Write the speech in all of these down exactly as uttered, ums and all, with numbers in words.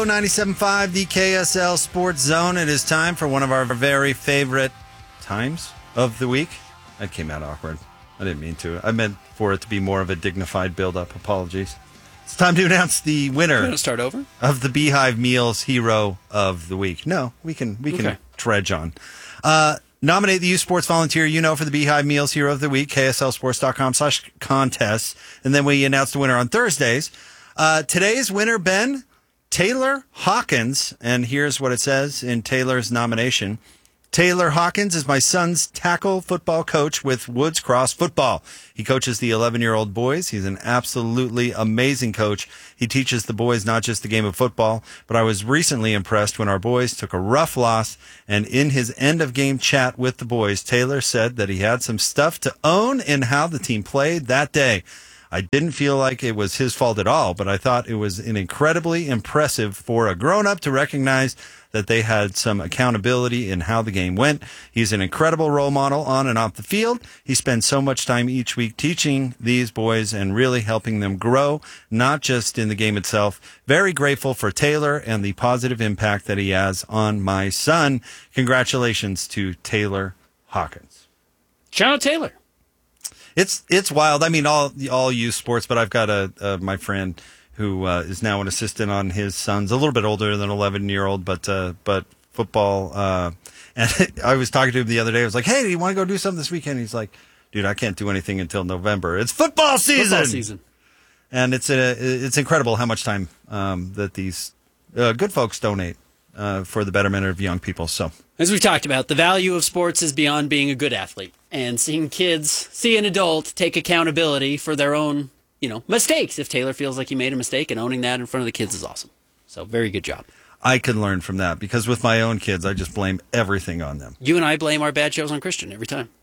ninety-seven point five, the K S L Sports Zone. It is time for one of our very favorite times of the week. That came out awkward. I didn't mean to. I meant for it to be more of a dignified build-up. Apologies. It's time to announce the winner. You want to start over? Of the Beehive Meals Hero of the Week. No, we can we can Okay. trudge on. Uh, nominate the youth sports volunteer you know for the Beehive Meals Hero of the Week, K S L sports dot com slash contests. And then we announce the winner on Thursdays. Uh, today's winner, Ben, Taylor Hawkins, and here's what it says in Taylor's nomination. Taylor Hawkins is my son's tackle football coach with Woods Cross Football. He coaches the eleven-year-old boys. He's an absolutely amazing coach. He teaches the boys not just the game of football, but I was recently impressed when our boys took a rough loss, and in his end-of-game chat with the boys, Taylor said that he had some stuff to own in how the team played that day. I didn't feel like it was his fault at all, but I thought it was an incredibly impressive for a grown-up to recognize that they had some accountability in how the game went. He's an incredible role model on and off the field. He spends so much time each week teaching these boys and really helping them grow, not just in the game itself. Very grateful for Taylor and the positive impact that he has on my son. Congratulations to Taylor Hawkins. Shout out Taylor. It's it's wild. I mean, all all youth sports, but I've got a, a my friend who uh, is now an assistant on his son's, a little bit older than eleven year old, but uh, but football. Uh, and I was talking to him the other day. I was like, "Hey, do you want to go do something this weekend?" He's like, "Dude, I can't do anything until November. It's football season." Football season. And it's a, it's incredible how much time um, that these uh, good folks donate uh, for the betterment of young people. So, as we talked about, the value of sports is beyond being a good athlete. And seeing kids, see an adult take accountability for their own, you know, mistakes. If Taylor feels like he made a mistake, and owning that in front of the kids is awesome. So, very good job. I can learn from that because with my own kids, I just blame everything on them. You and I blame our bad shows on Christian every time.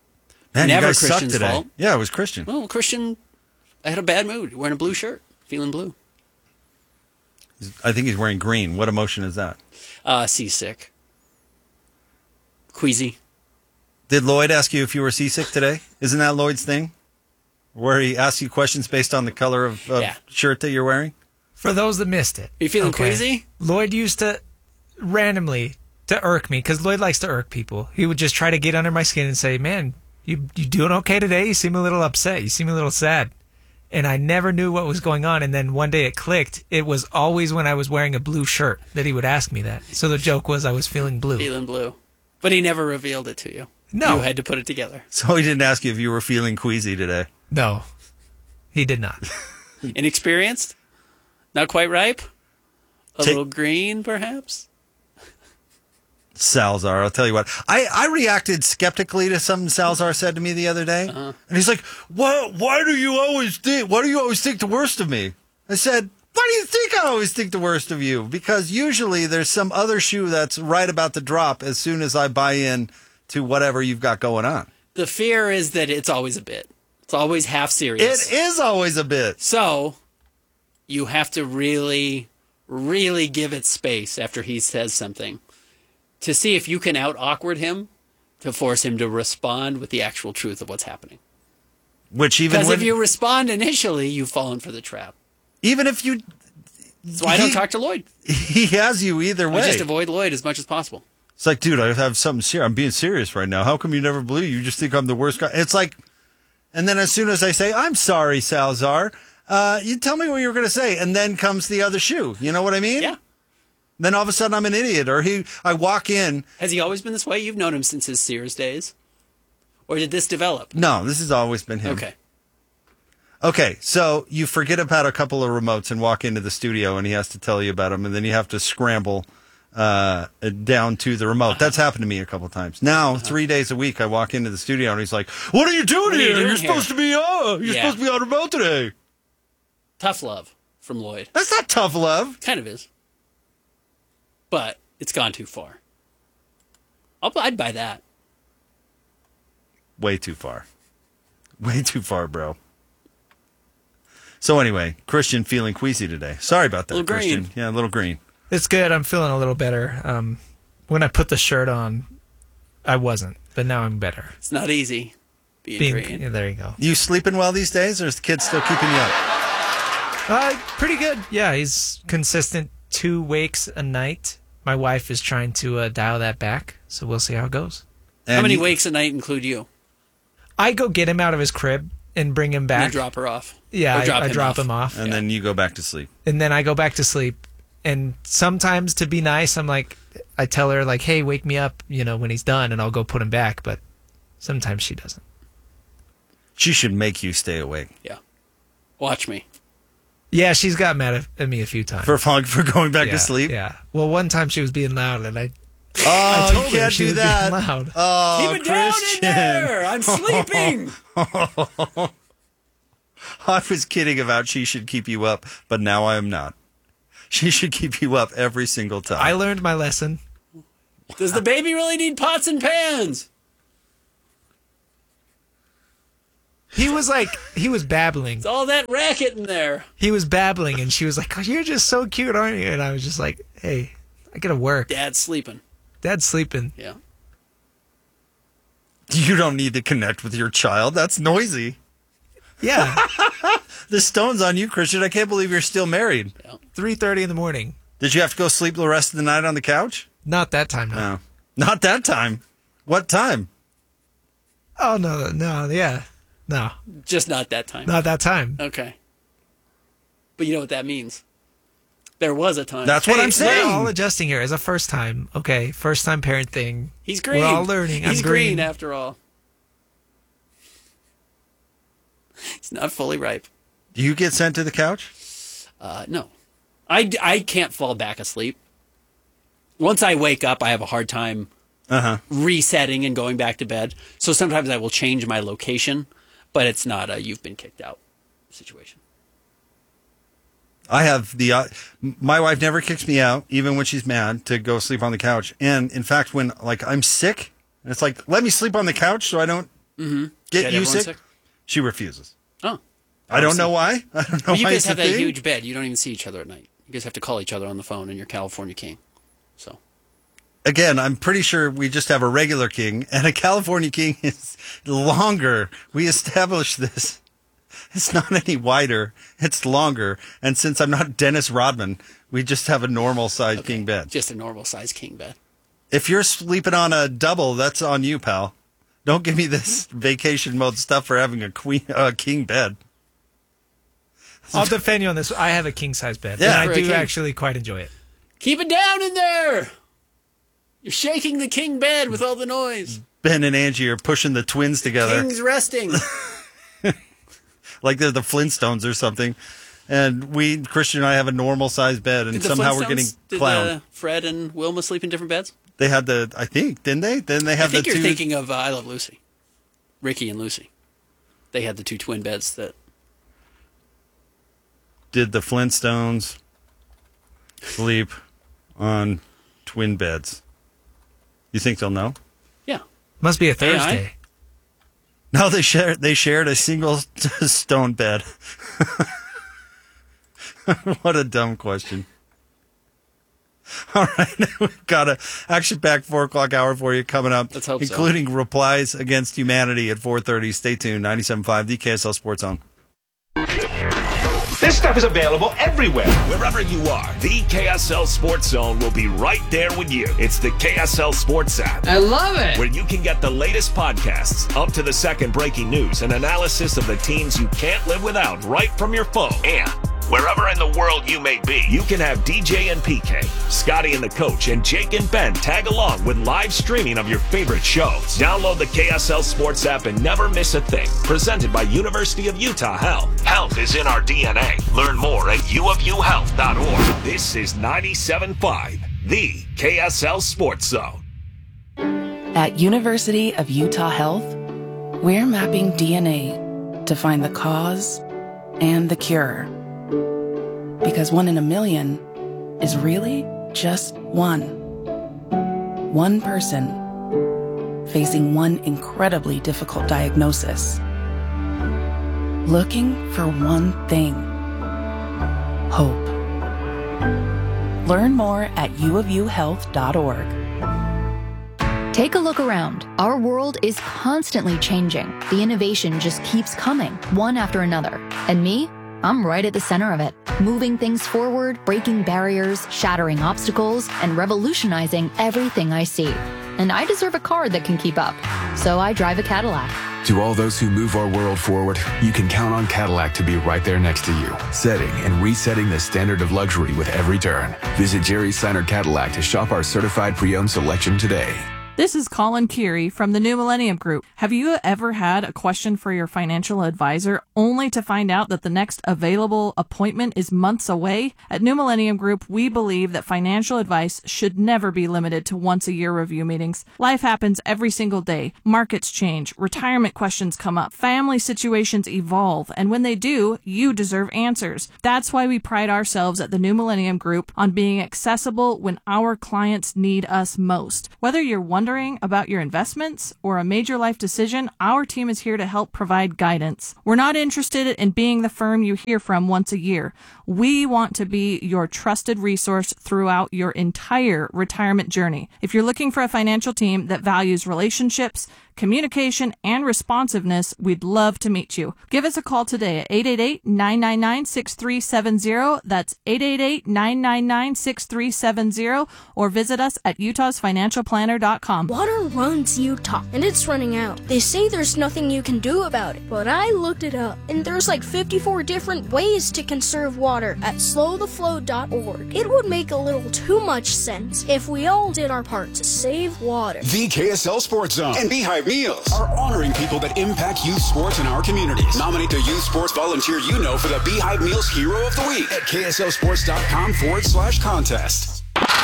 Man, Never you guys sucked Christian's today. fault. Yeah, it was Christian. Well, Christian, I had a bad mood. Wearing a blue shirt, feeling blue. I think he's wearing green. What emotion is that? Uh, seasick. Queasy. Did Lloyd ask you if you were seasick today? Isn't that Lloyd's thing? Where he asks you questions based on the color of, of Yeah. shirt that you're wearing? For those that missed it. Are you feeling okay, queasy? Lloyd used to randomly to irk me because Lloyd likes to irk people. He would just try to get under my skin and say, "Man, you you doing okay today? You seem a little upset. You seem a little sad." And I never knew what was going on. And then one day it clicked. It was always when I was wearing a blue shirt that he would ask me that. So the joke was I was feeling blue. Feeling blue. But he never revealed it to you. No. You had to put it together. So he didn't ask you if you were feeling queasy today. No, he did not. Inexperienced? Not quite ripe? A Ta- little green, perhaps? Salzar, I'll tell you what. I, I reacted skeptically to something Salzar said to me the other day. Uh-huh. And he's like, "Why, why do you always think, why do you always think the worst of me?" I said, "Why do you think I always think the worst of you?" Because usually there's some other shoe that's right about to drop as soon as I buy in to whatever you've got going on. The fear is that it's always a bit. It's always half serious. It is always a bit. So, you have to really, really give it space after he says something to see if you can out-awkward him to force him to respond with the actual truth of what's happening. Which even Because when, if you respond initially, you've fallen for the trap. even if you, That's why I don't he- talk to Lloyd. he has you either I way. just avoid Lloyd as much as possible. It's like, dude, I have something serious. I'm being serious right now. How come you never believe? You just think I'm the worst guy. It's like, and then as soon as I say, "I'm sorry, Salzar," uh, you tell me what you were going to say, and then comes the other shoe. You know what I mean? Yeah. Then all of a sudden I'm an idiot, or he, I walk in. Has he always been this way? You've known him since his Sears days? Or did this develop? No, this has always been him. Okay. Okay, so you forget about a couple of remotes and walk into the studio, and he has to tell you about them, and then you have to scramble uh, down to the remote. Uh-huh. That's happened to me a couple of times. Now, uh-huh. three days a week, I walk into the studio, and he's like, "What are you doing are you here? doing You're here?" supposed to be on. You're Yeah. supposed to be on remote today." Tough love from Lloyd. That's not tough love. Kind of is. But it's gone too far. I'll, I'd buy that. Way too far. Way too far, bro. So anyway, Christian feeling queasy today. Sorry about that, Little green. Christian. Yeah, a little green. It's good. I'm feeling a little better. Um, when I put the shirt on, I wasn't, but now I'm better. It's not easy being, Being, green. yeah, there you go. You sleeping well these days, or is the kid still keeping you up? Uh, pretty good. Yeah, he's consistent two wakes a night. My wife is trying to uh, dial that back, so we'll see how it goes. How And many you- wakes a night include you? I go get him out of his crib and bring him And back. drop her off. yeah, Or I, drop I him drop off. him off. And then you go back to sleep. And then I go back to sleep. And sometimes to be nice, I'm like, I tell her like, hey, wake me up, you know, when he's done, and I'll go put him back. But sometimes she doesn't. She should make you stay awake Yeah. Watch me. Yeah, she's got mad at, at me a few times. for falling- for going back yeah, to sleep. Yeah. Well, one time she was being loud, and I Oh, told you her can't she do was that. being loud. Oh, Keep it down Christian. in there. I'm sleeping. I was kidding about she should keep you up, but now I am not. She should keep you up every single time. I learned my lesson. Does the baby really need pots and pans? He was like, he was babbling. It's all that racket in there. He was babbling, and she was like, oh, you're just so cute, aren't you? And I was just like, hey, I gotta work. Dad's sleeping. Dad's sleeping. Yeah. You don't need to connect with your child. That's noisy. Yeah. The stone's on you, Christian. I can't believe you're still married. three thirty in the morning. Did you have to go sleep the rest of the night on the couch? Not that time, no. No. Not that time. What time? Oh, no, no, yeah. No, Just not that time. not that time. Okay. But you know what that means. There was a time. That's what Hey, I'm saying. We're all adjusting here as a first time. Okay, first time parent thing. He's green. We're all learning. I'm He's green. green. after all. He's not fully ripe. Do you get sent to the couch? Uh, no. I, I can't fall back asleep. Once I wake up, I have a hard time Uh-huh. resetting and going back to bed. So sometimes I will change my location, but it's not a you've been kicked out situation. I have the, uh, my wife never kicks me out, even when she's mad, to go sleep on the couch. And in fact, when like I'm sick, and it's like, let me sleep on the couch so I don't Mm-hmm. get Get you everyone sick. sick? She refuses. Oh. I don't know why. I don't know Well, you why guys it's have a that thing. huge bed. You don't even see each other at night. You guys have to call each other on the phone, and you're California king. So Again, I'm pretty sure we just have a regular king, and a California king is longer. We established this. It's not any wider. It's longer. And since I'm not Dennis Rodman, we just have a normal sized king bed. just a normal size king bed. If you're sleeping on a double, that's on you, pal. Don't give me this vacation mode stuff for having a queen, uh, king bed. I'll defend you on this. I have a king size bed. Yeah. and For I a do king. actually quite enjoy it. Keep it down in there. You're shaking the king bed with all the noise. Ben and Angie are pushing the twins together King's resting. like they're the Flintstones or something. And we, Christian and I, have a normal sized bed, and Did the somehow we're Flintstones- getting did, clowned. uh, Fred and Wilma sleep in different beds? They had the, I think, didn't they? Then they I have think the you're two. thinking of uh, I Love Lucy. Ricky and Lucy. They had the two twin beds that. Did the Flintstones sleep on twin beds? You think they'll know? Yeah. Must be a A I? Thursday. No, they shared. They shared a single stone bed. What a dumb question. All right, we've got a action-packed four o'clock hour for you coming up, Let's hope so. including replies against humanity at four thirty. Stay tuned. ninety-seven point five, the K S L Sports Zone. This stuff is available everywhere. Wherever you are, the K S L Sports Zone will be right there with you. It's the K S L Sports app, I love it. where you can get the latest podcasts, up to the second breaking news, and analysis of the teams you can't live without right from your phone. And wherever in the world you may be, you can have D J and P K, Scotty and the Coach, and Jake and Ben tag along with live streaming of your favorite shows. Download the K S L Sports app and never miss a thing. Presented by University of Utah Health. Health is in our D N A. Learn more at u of u health dot org. This is ninety-seven point five, the K S L Sports Zone. At University of Utah Health, we're mapping D N A to find the cause and the cure. Because one in a million is really just one. One person facing one incredibly difficult diagnosis. Looking for one thing. Hope. Learn more at u of u health dot org. Take a look around. Our world is constantly changing. The innovation just keeps coming, one after another. And me? I'm right at the center of it, moving things forward, breaking barriers, shattering obstacles, and revolutionizing everything I see. And I deserve a car that can keep up. So I drive a Cadillac. To all those who move our world forward, you can count on Cadillac to be right there next to you, setting and resetting the standard of luxury with every turn. Visit Jerry Seiner Cadillac to shop our certified pre-owned selection today. This is Colin Curie from the New Millennium Group. Have you ever had a question for your financial advisor only to find out that the next available appointment is months away? At New Millennium Group, we believe that financial advice should never be limited to once-a-year review meetings. Life happens every single day. Markets change, retirement questions come up, family situations evolve, and when they do, you deserve answers. That's why we pride ourselves at the New Millennium Group on being accessible when our clients need us most. Whether you're wondering about your investments or a major life decision, our team is here to help provide guidance. We're not interested in being the firm you hear from once a year. We want to be your trusted resource throughout your entire retirement journey. If you're looking for a financial team that values relationships, communication, and responsiveness, we'd love to meet you. Give us a call today at eight eight eight, nine nine nine, six three seven zero. That's eight eight eight, nine nine nine, six three seven zero, or visit us at utahs financial planner dot com. Water runs Utah, and it's running out. They say there's nothing you can do about it, but I looked it up, and there's like fifty-four different ways to conserve water at slow the flow dot org. It would make a little too much sense if we all did our part to save water. The K S L Sports Zone and Beehive Meals are honoring people that impact youth sports in our communities. Nominate the youth sports volunteer you know for the Beehive Meals Hero of the Week at K S L sports dot com forward slash contest.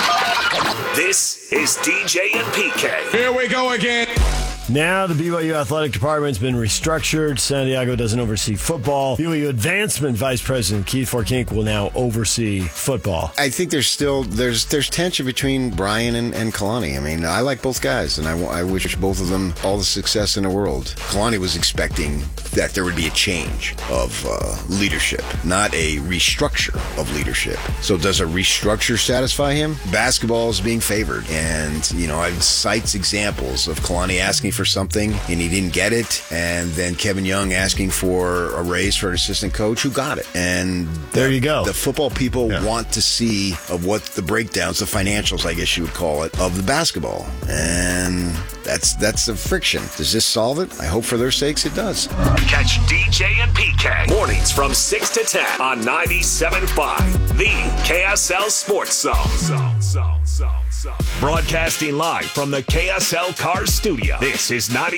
This is D J and P K. Here we go again. Now the B Y U athletic department's been restructured. Santiago doesn't oversee football. B Y U advancement vice president Keith Forkink will now oversee football. I think there's still there's there's tension between Brian and, and Kalani. I mean, I like both guys, and I, I wish both of them all the success in the world. Kalani was expecting that there would be a change of uh, leadership, not a restructure of leadership. So does a restructure satisfy him? Basketball is being favored, and you know, I cites examples of Kalani asking for something and he didn't get it, and then Kevin Young asking for a raise for an assistant coach who got it. And there you go. The football people yeah. want to see of what the breakdowns, the financials, I guess you would call it, of the basketball, and that's that's the friction. Does this solve it? I hope for their sakes it does. Catch D J and P K mornings from six to ten on ninety-seven point five, the K S L Sports Zone. Zone, zone, zone, zone. Broadcasting live from the K S L Cars Studio. This is ninety.